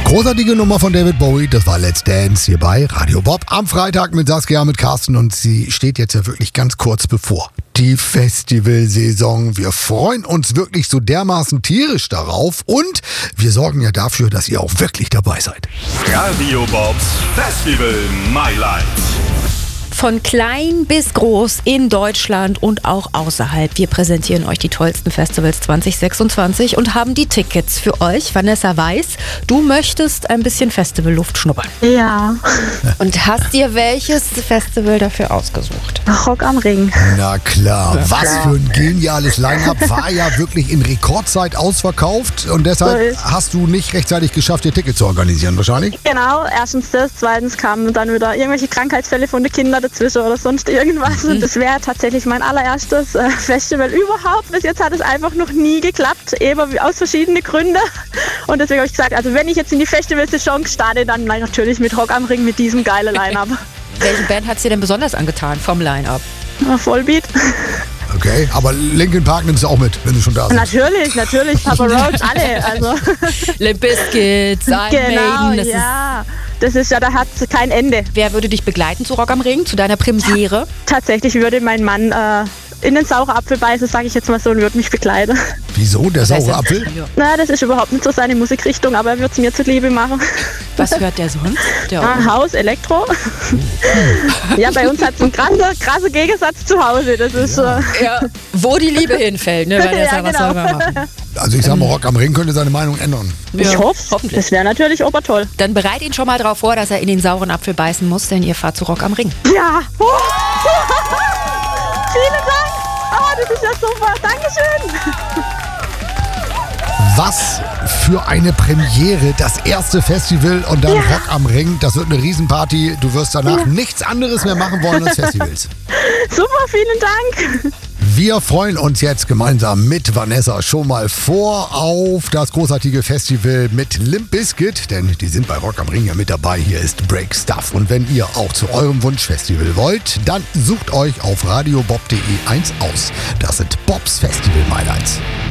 Großartige Nummer von David Bowie, das war Let's Dance hier bei Radio Bob am Freitag mit Saskia, mit Carsten, und sie steht jetzt ja wirklich ganz kurz bevor. Die Festivalsaison. Wir freuen uns wirklich so dermaßen tierisch darauf und wir sorgen ja dafür, dass ihr auch wirklich dabei seid. Radio Bobs Festival Mailand. Von klein bis groß in Deutschland und auch außerhalb. Wir präsentieren euch die tollsten Festivals 2026 und haben die Tickets für euch. Vanessa weiß, du möchtest ein bisschen Festivalluft schnuppern. Ja. Und hast dir welches Festival dafür ausgesucht? Rock am Ring. Na klar, was für ein geniales Line-Up. War ja wirklich in Rekordzeit ausverkauft und deshalb hast du nicht rechtzeitig geschafft, dir Tickets zu organisieren wahrscheinlich? Genau, erstens das, zweitens kamen dann wieder irgendwelche Krankheitsfälle von den Kindern dazwischen oder sonst irgendwas. Und das wäre tatsächlich mein allererstes Festival überhaupt. Bis jetzt hat es einfach noch nie geklappt, eben aus verschiedenen Gründen. Und deswegen habe ich gesagt, also wenn ich jetzt in die Festivalsaison starte, dann natürlich mit Rock am Ring, mit diesem geilen Line-Up. Welche Band hat es dir denn besonders angetan vom Line-Up? Vollbeat. Okay, aber Linkin Park nimmst du auch mit, wenn du schon da bist. Natürlich, Papa Roach, alle. Also. Limp Bizkit, Genau, Maiden, das ist ja, da hat es kein Ende. Wer würde dich begleiten zu Rock am Ring, zu deiner Premiere? Tatsächlich würde mein Mann in den sauren Apfel beißen, sage ich jetzt mal so, und würde mich begleiten. Wieso, der saure Apfel? Na, das ist überhaupt nicht so seine Musikrichtung, aber er würde es mir zuliebe machen. Was hört der sonst? Haus, Elektro. Ja, bei uns hat es einen krassen Gegensatz zu Hause. Das ist wo die Liebe hinfällt, ne? Weil der was soll man machen. Also ich sag mal, Rock am Ring könnte seine Meinung ändern. Ich hoffe, hoffentlich. Das wäre natürlich obertoll. Dann bereit ihn schon mal darauf vor, dass er in den sauren Apfel beißen muss, denn ihr fahrt zu Rock am Ring. Ja. Vielen Dank. Oh, das ist ja super. Dankeschön. Was für eine Premiere, das erste Festival und dann Rock am Ring. Das wird eine Riesenparty. Du wirst danach nichts anderes mehr machen wollen als Festivals. Super, vielen Dank. Wir freuen uns jetzt gemeinsam mit Vanessa schon mal vor auf das großartige Festival mit Limp Bizkit, denn die sind bei Rock am Ring ja mit dabei. Hier ist Break Stuff. Und wenn ihr auch zu eurem Wunschfestival wollt, dann sucht euch auf radiobob.de eins aus. Das sind Bobs Festival Mailands.